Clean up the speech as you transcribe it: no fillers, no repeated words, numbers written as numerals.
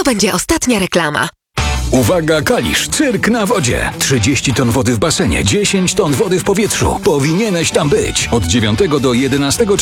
będzie ostatnia reklama. Uwaga, Kalisz, cyrk na wodzie. 30 ton wody w basenie, 10 ton wody w powietrzu. Powinieneś tam być. Od 9 do 11